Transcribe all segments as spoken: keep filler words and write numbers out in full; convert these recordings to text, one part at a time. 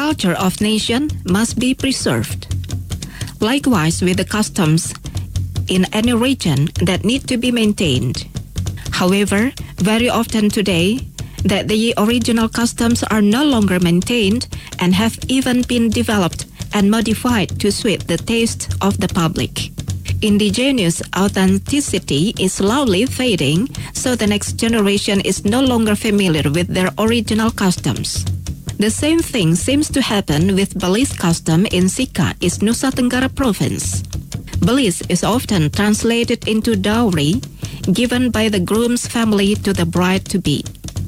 culture of nation must be preserved. Likewise with the customs in any region that need to be maintained. However, very often today, that the original customs are no longer maintained and have even been developed and modified to suit the taste of the public. Indigenous authenticity is slowly fading, so the next generation is no longer familiar with their original customs. The same thing seems to happen with Belis custom in Sika, is Nusa Tenggara Province. Belis is often translated into dowry given by the groom's family to the bride-to-be.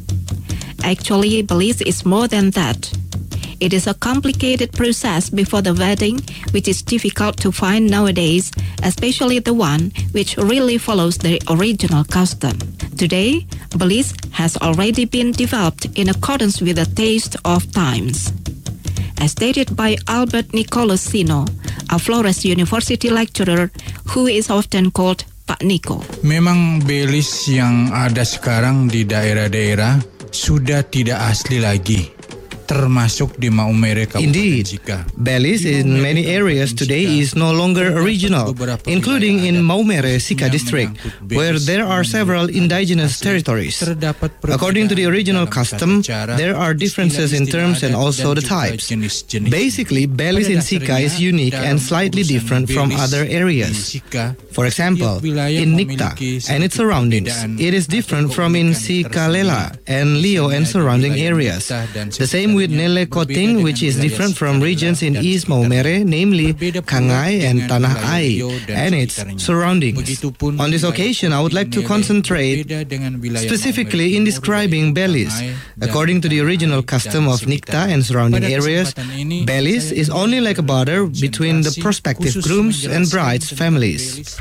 Actually, Belis is more than that. It is a complicated process before the wedding, which is difficult to find nowadays, especially the one which really follows the original custom. Today, Belis has already been developed in accordance with the taste of times. As stated by Albert Nicolosino, a Flores University lecturer who is often called Pak Niko. Memang Belis yang ada sekarang di daerah-daerah sudah tidak asli lagi, termasuk di Maumere Kabupaten Sika. Indeed, Belis in many areas today is no longer original, including in Maumere Sika district, where there are several indigenous territories. According to the original custom, there are differences in terms and also the types. Basically, Belis in Sika is unique and slightly different from other areas. For example, in Nikta and its surroundings, it is different from in Sikalela and Lio and surrounding areas. The same with Nele Koting, which is different from regions in East Maumere, namely Kangai and Tanah Ai, and its surroundings. On this occasion, I would like to concentrate specifically in describing Belis. According to the original custom of Nikta and surrounding areas, Belis is only like a border between the prospective grooms and brides' families.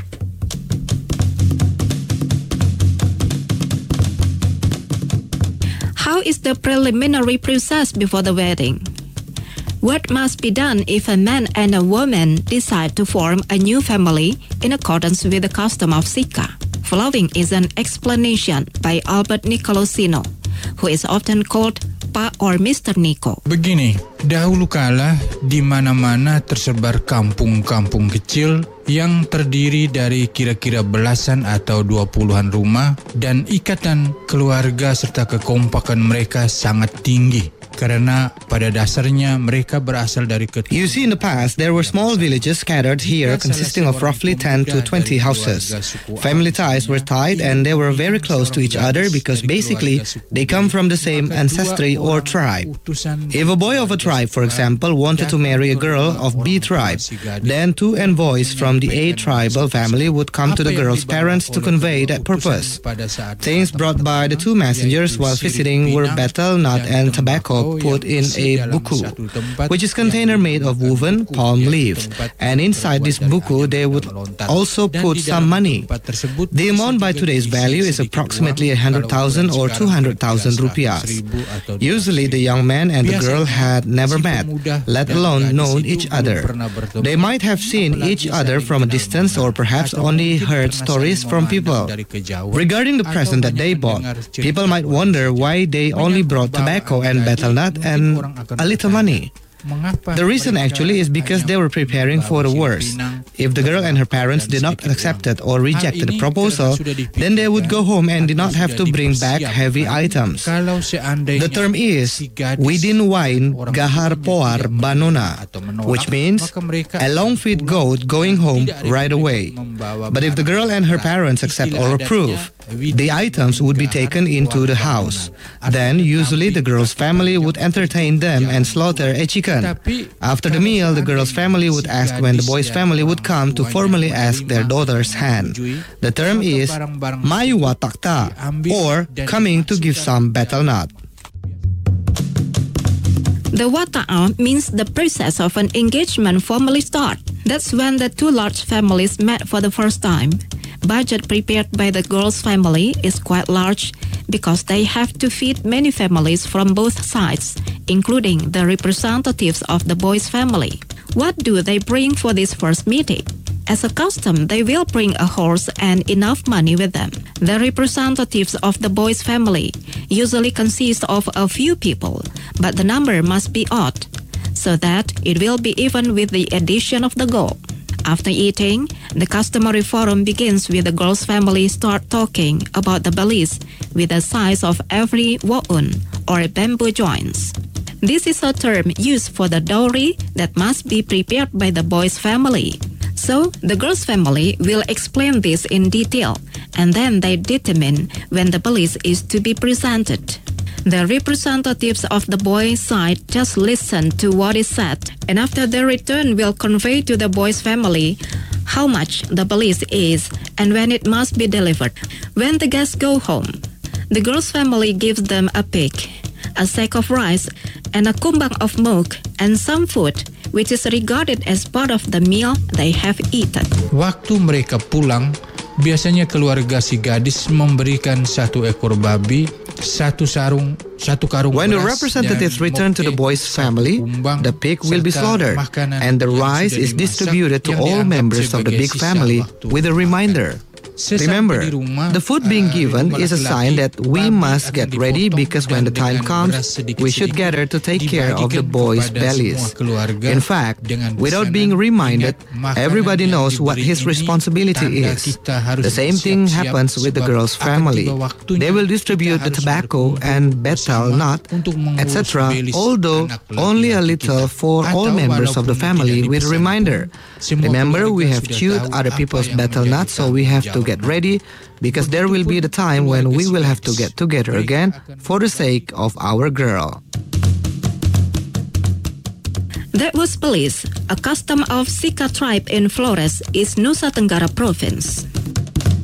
How is the preliminary process before the wedding? What must be done if a man and a woman decide to form a new family in accordance with the custom of Sika? Following is an explanation by Albert Nicolosino, who is often called Pak or Mister Nico. Begini, dahulu kala di mana-mana tersebar kampung-kampung kecil yang terdiri dari kira-kira belasan atau dua puluhan rumah, dan ikatan keluarga serta kekompakan mereka sangat tinggi. Karena pada dasarnya mereka berasal dari keturunan. You see, in the past, there were small villages scattered here consisting of roughly ten to twenty houses. Family ties were tied and they were very close to each other because basically they come from the same ancestry or tribe. If a boy of a tribe, for example, wanted to marry a girl of B tribe, then two envoys from the A tribal family would come to the girl's parents to convey that purpose. Things brought by the two messengers while visiting were betel nut and tobacco put in a buku, which is a container made of woven palm leaves, and inside this buku they would also put some money. The amount by today's value is approximately one hundred thousand or two hundred thousand rupiahs. Usually the young man and the girl had never met, let alone known each other. They might have seen each other from a distance or perhaps only heard stories from people. Regarding the present that they bought, people might wonder why they only brought tobacco and betel nut and a little money. The reason actually is because they were preparing for the worst. If the girl and her parents did not accept it or rejected the proposal, then they would go home and did not have to bring back heavy items. The term is Widin Wain Gahar Poar Banona, which means a long-feet goat going home right away. But if the girl and her parents accept or approve, the items would be taken into the house. Then usually the girl's family would entertain them and slaughter a chicken. After the meal, the girl's family would ask when the boy's family would come to formally ask their daughter's hand. The term is Mayu Watakta, or coming to give some betel nut. The wata'a means the process of an engagement formally start. That's when the two large families met for the first time. Budget prepared by the girl's family is quite large because they have to feed many families from both sides, including the representatives of the boy's family. What do they bring for this first meeting? As a custom, they will bring a horse and enough money with them. The representatives of the boy's family usually consist of a few people, but the number must be odd. so that it will be even with the addition of the gold. After eating, the customary forum begins with the girl's family start talking about the beliefs with the size of every wo'un or bamboo joints. This is a term used for the dowry that must be prepared by the boy's family. So, the girl's family will explain this in detail, and then they determine when the belief is to be presented. The representatives of the boy's side just listen to what is said, and after their return will convey to the boy's family how much the belief is and when it must be delivered. When the guests go home, the girl's family gives them a pig, a sack of rice, and a kumbang of milk and some food, which is regarded as part of the meal they have eaten. Waktu mereka pulang, biasanya keluarga si gadis memberikan satu ekor babi, satu sarung, satu karung When the beras, representatives dan return to the moke, boy's family, kumbang, the pig will be serta slaughtered, makanan and the yang rice sudah is dimasak distributed to yang all dianggap members of the sebagai big sisa family waktu with a makan. reminder. Sesampai Remember, di rumah, the food being uh, given rumah is a sign laki-laki, that we babi must akan get ready dipotong because when dan the time dengan comes, beras sedikit-sedikit we should gather to take care of the dibagikan boys' kepada bellies. semua keluarga In fact, dengan without pesanan, being reminded, ingat, makanan everybody yang knows what diberi his ini responsibility tanda is. kita harus The same thing bersiap-siap happens with the sebab girl's akan family. tiba waktunya They will distribute the kita harus tobacco berkumpul and betel bersama nut, untuk mengurus et cetera, belis although anak only a laki-laki little kita. for all Atau members of the walaupun family tidak with a dipesan reminder. pun, semua Remember, we keluarga have sudah chewed tahu other apa people's yang betel menjadi nuts, so we have to tanggung get jawab. ready because there will be the time when we will have to get together again for the sake of our girl. That was belief, a custom of Sika tribe in Flores, East Nusa Tenggara Province.